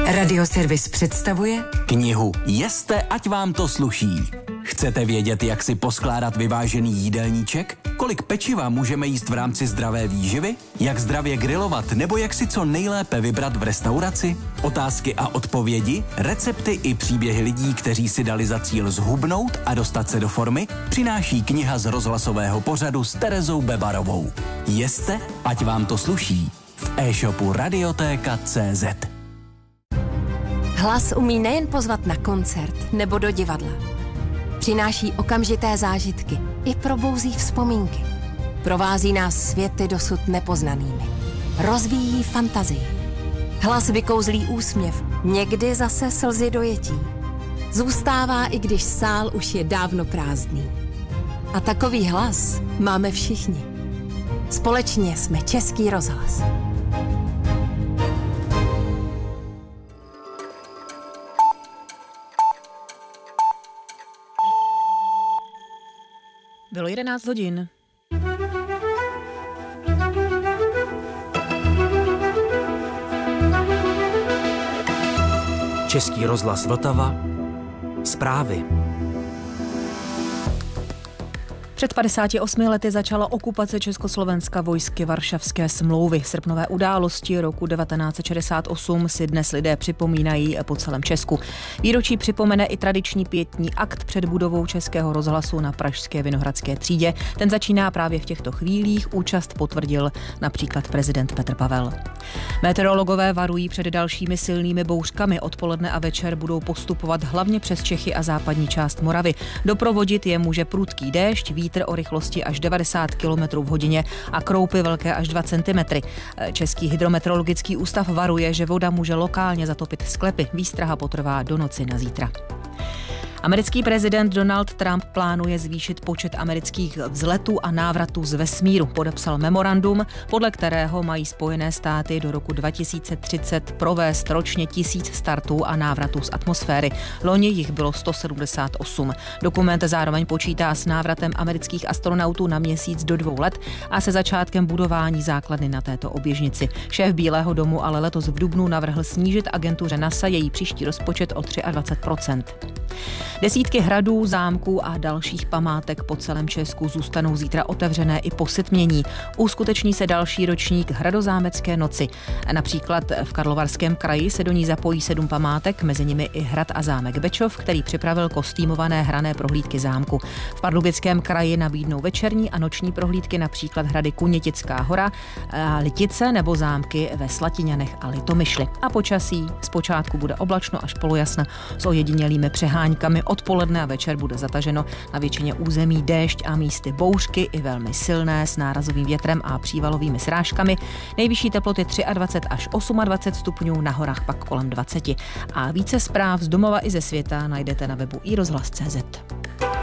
Radioservis představuje knihu Jeste, ať vám to sluší. Chcete vědět, jak si poskládat vyvážený jídelníček? Kolik pečiva můžeme jíst v rámci zdravé výživy? Jak zdravě grilovat nebo jak si co nejlépe vybrat v restauraci? Otázky a odpovědi, recepty i příběhy lidí, kteří si dali za cíl zhubnout a dostat se do formy, přináší kniha z rozhlasového pořadu s Terezou Bebarovou. Jeste, ať vám to sluší. V e-shopu Radiotéka.cz. Hlas umí nejen pozvat na koncert nebo do divadla. Přináší okamžité zážitky i probouzí vzpomínky. Provází nás světy dosud nepoznanými. Rozvíjí fantazii. Hlas vykouzlí úsměv, někdy zase slzy dojetí. Zůstává, i když sál už je dávno prázdný. A takový hlas máme všichni. Společně jsme Český rozhlas. Bylo 11 hodin. Český rozhlas Vltava. Zprávy. Před 58 lety začala okupace Československa vojsky Varšavské smlouvy. Srpnové události roku 1968 si dnes lidé připomínají po celém Česku. Výročí připomene i tradiční pietní akt před budovou Českého rozhlasu na pražské Vinohradské třídě. Ten začíná právě v těchto chvílích. Účast potvrdil například prezident Petr Pavel. Meteorologové varují před dalšími silnými bouřkami. Odpoledne a večer budou postupovat hlavně přes Čechy a západní část Moravy. Doprovodit je může prudký déšť, vítr o rychlosti až 90 km v hodině a kroupy velké až 2 cm. Český hydrometeorologický ústav varuje, že voda může lokálně zatopit sklepy. Výstraha potrvá do noci na zítra. Americký prezident Donald Trump plánuje zvýšit počet amerických vzletů a návratů z vesmíru. Podepsal memorandum, podle kterého mají Spojené státy do roku 2030 provést ročně 1000 startů a návratů z atmosféry. Loni jich bylo 178. Dokument zároveň počítá s návratem amerických astronautů na Měsíc do 2 let a se začátkem budování základny na této oběžnici. Šéf Bílého domu ale letos v dubnu navrhl snížit agentuře NASA její příští rozpočet o 23%. Desítky hradů, zámků a dalších památek po celém Česku zůstanou zítra otevřené i po setmění. Uskuteční se další ročník Hradozámecké noci. Například v Karlovarském kraji se do ní zapojí 7 památek, mezi nimi i hrad a zámek Bečov, který připravil kostýmované hrané prohlídky zámku. V Pardubickém kraji nabídnou večerní a noční prohlídky například hrady Kunětická hora, Litice nebo zámky ve Slatiňanech a Litomyšli. A počasí zpočátku bude oblačno až polojasno s ojedinělými přeháňkami. Odpoledne a večer bude zataženo na většině území déšť a místy bouřky i velmi silné s nárazovým větrem a přívalovými srážkami. Nejvyšší teploty 23 až 28 stupňů, na horách pak kolem 20. A více zpráv z domova i ze světa najdete na webu iRozhlas.cz.